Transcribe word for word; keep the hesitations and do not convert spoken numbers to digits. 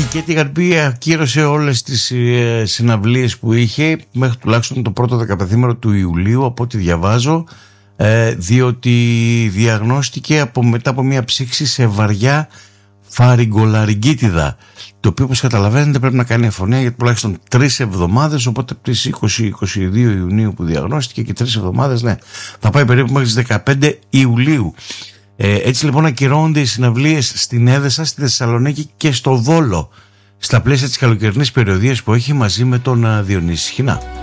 Και τη Γαρμπή ακύρωσε όλες τις ε, συναυλίες που είχε μέχρι τουλάχιστον το πρώτο δεκαπενθήμερο του Ιουλίου, από ό,τι διαβάζω, ε, διότι διαγνώστηκε από, μετά από μια ψήξη σε βαριά φαρυγκολαριγκίτιδα, το οποίο, όπως καταλαβαίνετε, πρέπει να κάνει αφωνία για τουλάχιστον τρεις εβδομάδες. Οπότε από τις είκοσι με είκοσι δύο Ιουνίου που διαγνώστηκε και τρεις εβδομάδες, ναι, θα πάει περίπου μέχρι τις δεκαπέντε Ιουλίου. Ε, έτσι λοιπόν ακυρώνονται οι συναυλίες στην Έδεσα, στη Θεσσαλονίκη και στο Βόλο, στα πλαίσια της καλοκαιρινής περιοδίας που έχει μαζί με τον Διονύση Σχοινά.